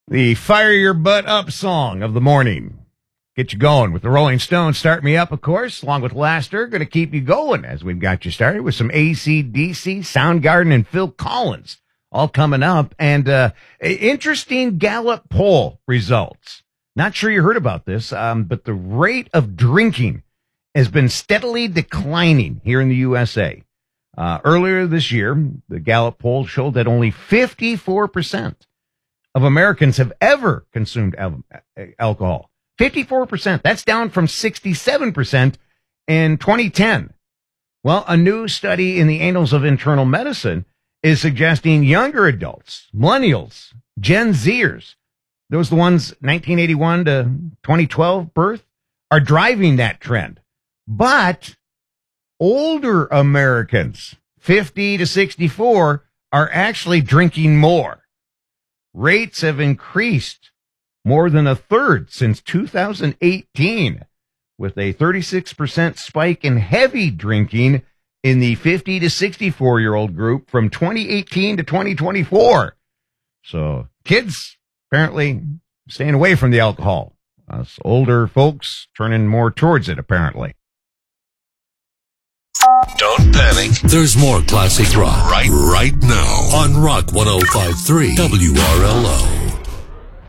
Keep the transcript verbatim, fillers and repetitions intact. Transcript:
The Fire Your Butt Up song of the morning. Get you going with the Rolling Stones. Start Me Up, of course, along with Laster. Going to keep you going as we've got you started with some A C D C, Soundgarden, and Phil Collins all coming up. And uh interesting Gallup poll results. Not sure you heard about this, um, but the rate of drinking has been steadily declining here in the U S A. Uh, earlier this year, the Gallup poll showed that only fifty-four percent of Americans have ever consumed al- alcohol. fifty-four percent. That's down from sixty-seven percent in twenty ten. Well, a new study in the Annals of Internal Medicine is suggesting younger adults, millennials, Gen Zers, those the ones nineteen eighty-one to twenty twelve birth, are driving that trend. But older Americans, fifty to sixty-four, are actually drinking more. Rates have increased more than a third since two thousand eighteen, with a thirty-six percent spike in heavy drinking in the fifty to sixty-four-year-old group from twenty eighteen to twenty twenty-four. So kids apparently staying away from the alcohol. Us older folks turning more towards it, apparently. Don't panic. There's more classic rock right, right now on Rock one oh five point three W R L O.